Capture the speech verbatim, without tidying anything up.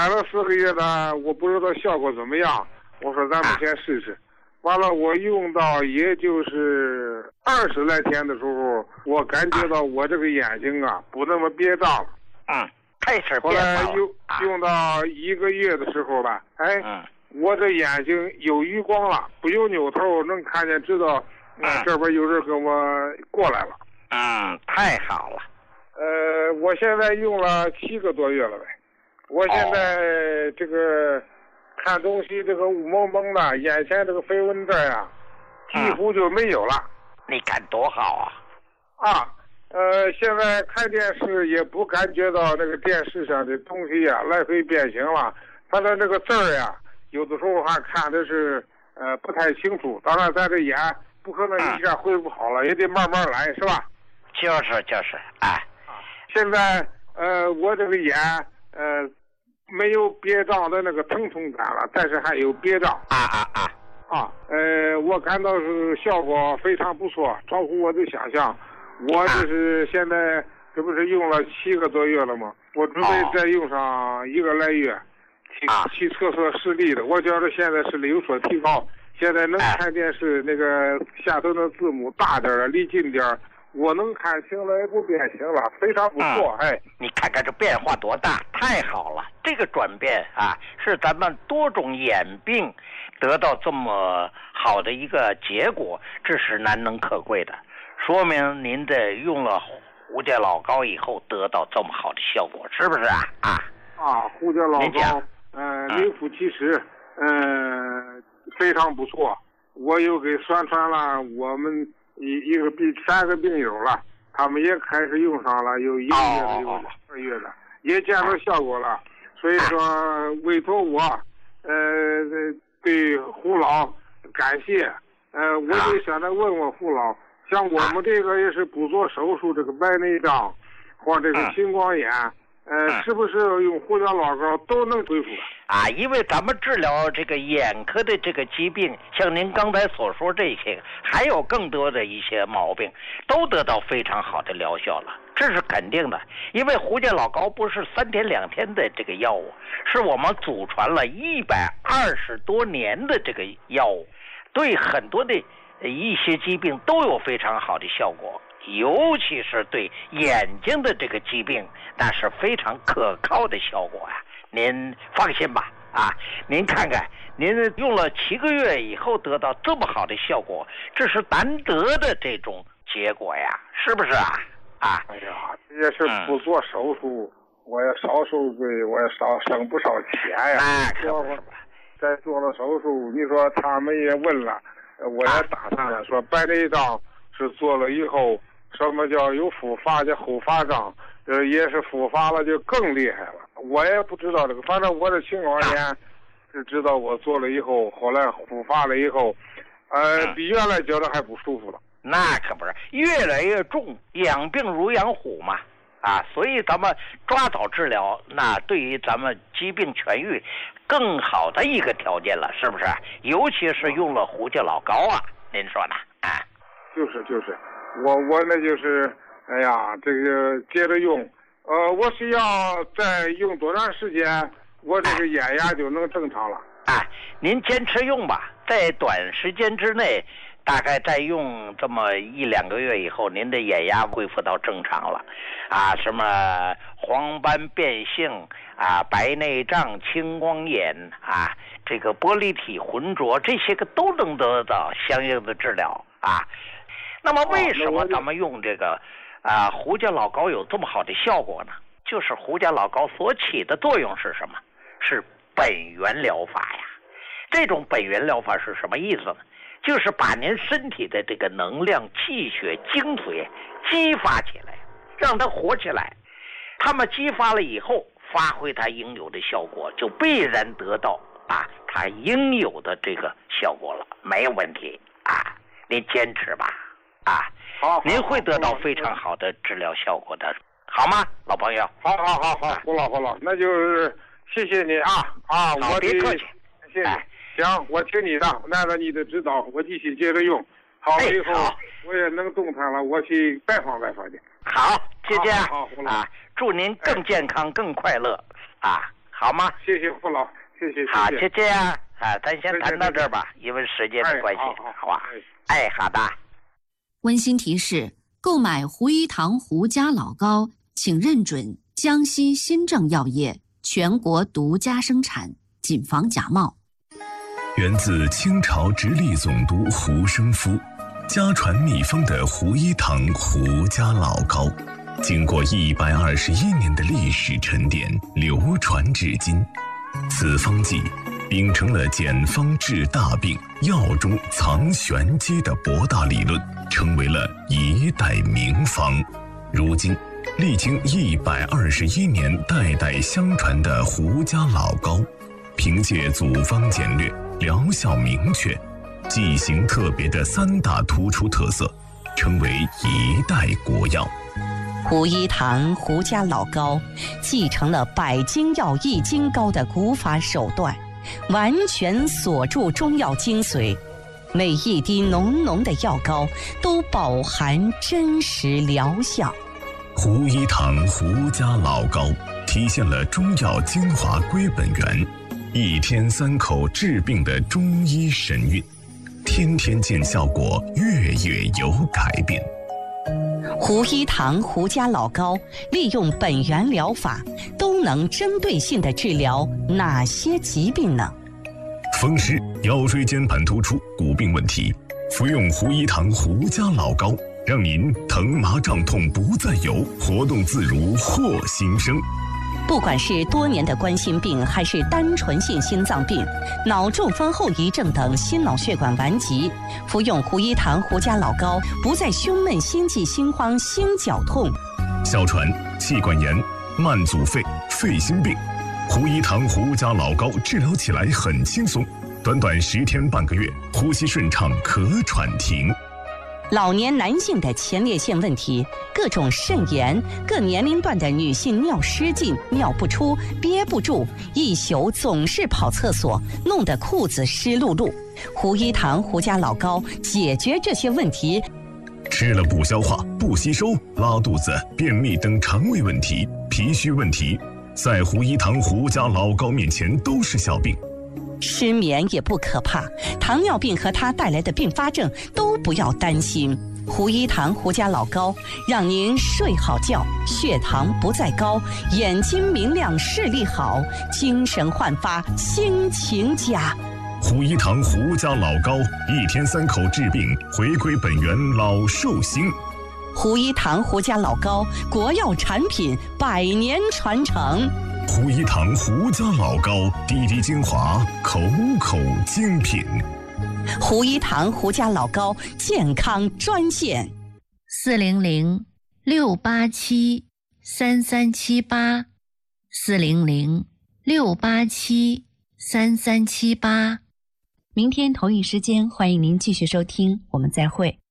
买了四个月呢，我不知道效果怎么样。我说咱们先试试。完了，我用到也就是二十来天的时候，我感觉到我这个眼睛啊不那么憋胀了。 嗯，开始后变化了。 来用用到一个月的时候吧，哎， 嗯， 我这眼睛有余光了，不用扭头能看见，知道，嗯，这边有人跟我过来了。 嗯，太好了。 呃，我现在用了七个多月了呗。我现在这个。看东西这个雾蒙蒙的，眼前这个飞蚊症呀，几乎就没有了。 嗯、你看多好啊！啊，呃，现在看电视也不感觉到那个电视上的东西呀来回变形了。反正这个字儿呀，有的时候还看的是呃不太清楚。当然，咱这眼不可能一下恢复好了，嗯、也得慢慢来，是吧？ 就是就是，哎。 现在呃，我这个眼呃。没有憋胀的那个疼痛感了，但是还有憋胀啊啊啊啊！呃，我感到是效果非常不错，超乎我的想象。我这是现在这不是用了七个多月了吗？我准备再用上一个来月，去去测测视力的。我觉得现在视力有所提高，现在能看电视，那个下头的字母大点儿，离近点儿。我能看清了，也不变形了，非常不错。 嗯、 哎， 你看看这变化多大，太好了！这个转变啊，是咱们多种眼病得到这么好的一个结果，这是难能可贵的，说明您在用了胡家老膏以后得到这么好的效果，是不是啊？啊啊，胡家老膏，呃，名副其实，嗯、呃，非常不错。我又给宣传了我们。一一个病三个病友了，他们也开始用上了，有一个月的，有两个月的，也见到效果了。所以说，委托我，呃，对胡老感谢。呃，我就想着问问胡老，像我们这个也是不做手术，这个白内障或这个青光眼，呃，是不是用胡椒老膏都能恢复的？ 啊，因为咱们治疗这个眼科的这个疾病，像您刚才所说这些，还有更多的一些毛病，都得到非常好的疗效了，这是肯定的。因为胡家老膏不是三天两天的这个药物，是我们祖传了一百二十多年的这个药物，对很多的一些疾病都有非常好的效果。尤其是对眼睛的这个疾病，那是非常可靠的效果呀、啊。您放心吧，啊，您看看，您用了七个月以后得到这么好的效果，这是难得的这种结果呀，是不是啊？啊， 哎呀，这也是不做手术，嗯、我也少受罪，我也少省不少钱呀。 哎，可不是吧？ 再做了手术，你说他们也问了，我也打探了，说白内障是做了以后。什么叫有复发叫后发障？呃，也是复发了就更厉害了。我也不知道这个，反正我这青光眼是知道我做了以后，后来复发了以后，呃，比原来觉得还不舒服了。 那可不是，越来越重，养病如养虎嘛，啊，所以咱们抓早治疗，那对于咱们疾病痊愈更好的一个条件了，是不是？尤其是用了胡家老膏啊，您说呢？啊， 就是就是。我我那就是，哎呀，这个接着用，呃，我需要再用多长时间，我这个眼压就能正常了？ 哎，您坚持用吧，在短时间之内，大概再用这么一两个月以后，您的眼压恢复到正常了，啊，什么黄斑变性啊、白内障、青光眼啊，这个玻璃体浑浊，这些个都能得到相应的治疗啊。那么为什么咱们用这个啊胡家老膏有这么好的效果呢？就是胡家老膏所起的作用是什么？是本源疗法呀。这种本源疗法是什么意思呢？就是把您身体的这个能量、气血、精髓激发起来，让它活起来。它们激发了以后，发挥它应有的效果，就必然得到啊它应有的这个效果了，没有问题啊。您坚持吧。啊， 好， 您会得到非常好的治疗效果的，好吗，老朋友？ 好好好好，胡老胡老，那就是谢谢你啊啊，我别客气， 谢谢。哎、行，我听你的，按照你的指导，我继续接着用。好了以后， 哎、 我也能动弹了，我去拜访拜访去。 好，谢谢好，好，胡老啊，祝您更健康、哎、更快乐啊。好。 好吗？ 谢谢父老，谢谢。 好，就这样啊，咱先谈到这儿吧，因为时间的关系，好吧？哎，好的。 温馨提示：购买胡一堂胡家老膏，请认准江西新政药业全国独家生产，谨防假冒。 源自清朝直隶总督胡生夫，家传秘方的胡一堂胡家老膏，经过一百二十一年的历史沉淀，流传至今。此方剂秉承了简方治大病、药中藏玄机的博大理论，成为了一代名方。如今历经一百二十一年代代相传的胡家老膏，凭借组方简略、疗效明确、剂型特别的三大突出特色，成为一代国药。 胡一堂胡家老膏继承了百金药益精膏的古法手段，完全锁住中药精髓，每一滴浓浓的药膏都饱含真实疗效。 胡一堂胡家老膏体现了中药精华归本源，一天三口治病的中医神韵，天天见效果，月月有改变。 胡一堂胡家老膏利用本源疗法，都能针对性地治疗哪些疾病呢？ 风湿、腰椎间盘突出、骨病问题，服用胡一堂胡家老膏，让您疼麻胀痛不再有，活动自如获新生。 不管是多年的冠心病，还是单纯性心脏病、脑中风后遗症等心脑血管顽疾，服用胡一堂胡家老膏，不再胸闷、心悸、心慌、心绞痛。 哮喘、气管炎、慢阻肺、肺心病，胡一堂胡家老膏治疗起来很轻松，短短十天半个月，呼吸顺畅，咳喘停。 老年男性的前列腺问题，各种肾炎，各年龄段的女性尿失禁、尿不出、憋不住，一宿总是跑厕所，弄得裤子湿漉漉。胡一堂胡家老膏解决这些问题。 吃了不消化、不吸收、拉肚子、便秘等肠胃问题、脾虚问题，在胡一堂胡家老膏面前都是小病。 失眠也不可怕，糖尿病和它带来的并发症都不要担心。胡一堂胡家老膏让您睡好觉，血糖不再高，眼睛明亮，视力好，精神焕发，心情佳。 胡一堂胡家老膏，一天三口治病，回归本源，老寿星。 胡一堂胡家老膏，国药产品，百年传承。 胡一堂胡家老膏，滴滴精华，口口精品。 胡一堂胡家老膏健康专线： 四零零六八七三三七八，四零零六八七三三七八。明天同一时间，欢迎您继续收听，我们再会。